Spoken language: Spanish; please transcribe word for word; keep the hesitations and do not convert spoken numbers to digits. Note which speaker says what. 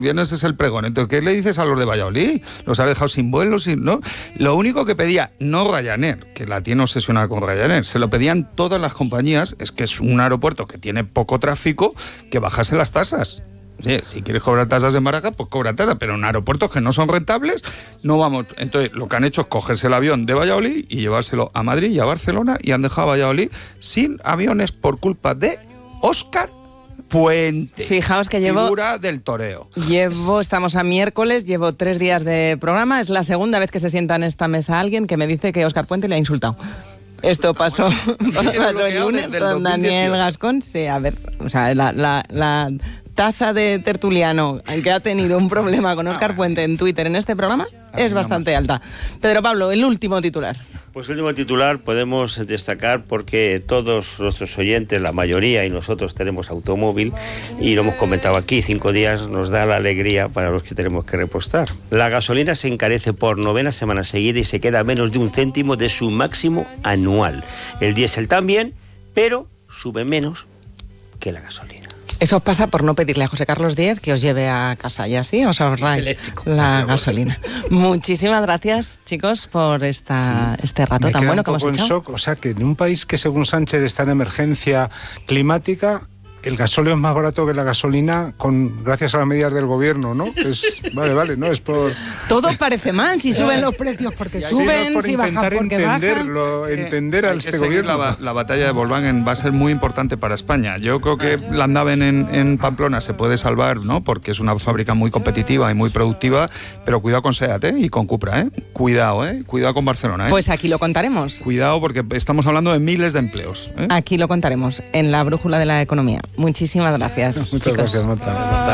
Speaker 1: Viernes es el pregón. Entonces, ¿qué le dices a los de Valladolid? Los ha dejado sin vuelos, sin, ¿no? Lo único que pedía, no Ryanair, que la tiene obsesionada con Ryanair, se lo pedían todas las compañías, es que es un aeropuerto que tiene poco tráfico, que bajase las tasas. Sí, si quieres cobrar tasas en Málaga, pues cobra tasas, pero en aeropuertos que no son rentables, no vamos. Entonces, lo que han hecho es cogerse el avión de Valladolid y llevárselo a Madrid y a Barcelona, y han dejado a Valladolid sin aviones por culpa de Óscar Puente.
Speaker 2: Fijaos que llevo...
Speaker 1: Figura del toreo.
Speaker 2: Llevo, estamos a miércoles, llevo tres días de programa. Es la segunda vez que se sienta en esta mesa alguien que me dice que Óscar Puente le ha insultado. Esto pasó, pasó el lunes con Daniel Gascón. Sí, a ver, o sea, la, la, la tasa de tertuliano que ha tenido un problema con Óscar Puente en Twitter en este programa es bastante alta. Pedro Pablo, el último titular.
Speaker 3: Pues el último titular podemos destacar porque todos nuestros oyentes, la mayoría y nosotros tenemos automóvil y lo hemos comentado aquí, cinco días nos da la alegría para los que tenemos que repostar. La gasolina se encarece por novena semana seguida y se queda a menos de un céntimo de su máximo anual. El diésel también, pero sube menos que la gasolina.
Speaker 2: Eso os pasa por no pedirle a José Carlos Díez que os lleve a casa y así os ahorráis la gasolina. Muchísimas gracias, chicos, por esta, sí, este rato tan bueno que hemos hecho.
Speaker 4: Shock, o sea, que en un país que según Sánchez está en emergencia climática, el gasóleo es más barato que la gasolina con gracias a las medidas del gobierno, ¿no? Es, vale, vale, no es por...
Speaker 2: Todo parece mal si suben los precios porque
Speaker 4: sí,
Speaker 2: suben,
Speaker 4: no, por
Speaker 2: si bajan porque
Speaker 4: entenderlo,
Speaker 2: bajan.
Speaker 4: Entender a este gobierno.
Speaker 1: La, la batalla de Volkswagen va a ser muy importante para España. Yo creo que Landhaven en, en Pamplona se puede salvar, ¿no? Porque es una fábrica muy competitiva y muy productiva, pero cuidado con SEAT, ¿eh? Y con Cupra, ¿eh? Cuidado, ¿eh? Cuidado con Barcelona, ¿eh?
Speaker 2: Pues aquí lo contaremos.
Speaker 1: Cuidado porque estamos hablando de miles de empleos, ¿eh?
Speaker 2: Aquí lo contaremos en la brújula de la economía. Muchísimas gracias.
Speaker 4: Muchas
Speaker 2: chicos.
Speaker 4: gracias, Marta.